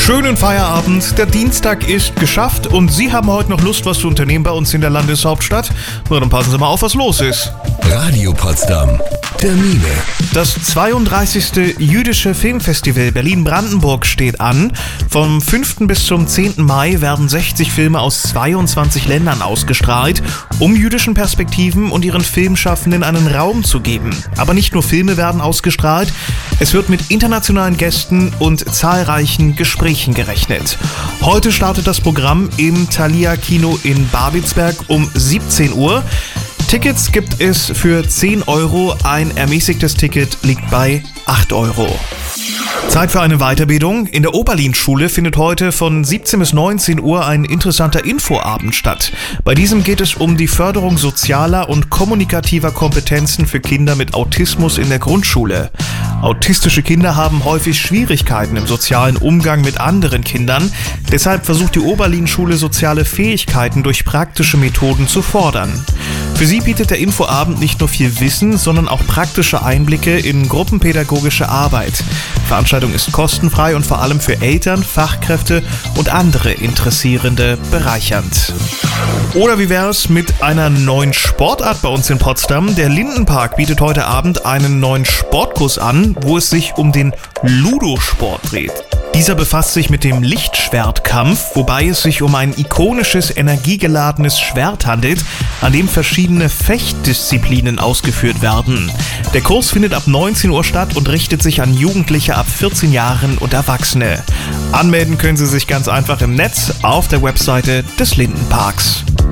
Schönen Feierabend, der Dienstag ist geschafft und Sie haben heute noch Lust, was zu unternehmen bei uns in der Landeshauptstadt? Na, dann passen Sie mal auf, was los ist. Radio Potsdam. Termine. Das 32. Jüdische Filmfestival Berlin-Brandenburg steht an. Vom 5. bis zum 10. Mai werden 60 Filme aus 22 Ländern ausgestrahlt, um jüdischen Perspektiven und ihren Filmschaffenden einen Raum zu geben. Aber nicht nur Filme werden ausgestrahlt, es wird mit internationalen Gästen und zahlreichen Gesprächen gerechnet. Heute startet das Programm im Thalia Kino in Babelsberg um 17 Uhr. Tickets gibt es für 10 Euro, ein ermäßigtes Ticket liegt bei 8 Euro. Zeit für eine Weiterbildung. In der Oberlin-Schule findet heute von 17 bis 19 Uhr ein interessanter Infoabend statt. Bei diesem geht es um die Förderung sozialer und kommunikativer Kompetenzen für Kinder mit Autismus in der Grundschule. Autistische Kinder haben häufig Schwierigkeiten im sozialen Umgang mit anderen Kindern. Deshalb versucht die Oberlin-Schule soziale Fähigkeiten durch praktische Methoden zu fordern. Für sie bietet der Infoabend nicht nur viel Wissen, sondern auch praktische Einblicke in gruppenpädagogische Arbeit. Die Veranstaltung ist kostenfrei und vor allem für Eltern, Fachkräfte und andere Interessierende bereichernd. Oder wie wäre es mit einer neuen Sportart bei uns in Potsdam? Der Lindenpark bietet heute Abend einen neuen Sportkurs an, wo es sich um den Ludo-Sport dreht. Dieser befasst sich mit dem Lichtschwertkampf, wobei es sich um ein ikonisches, energiegeladenes Schwert handelt, an dem verschiedene Fechtdisziplinen ausgeführt werden. Der Kurs findet ab 19 Uhr statt und richtet sich an Jugendliche ab 14 Jahren und Erwachsene. Anmelden können Sie sich ganz einfach im Netz auf der Webseite des Lindenparks.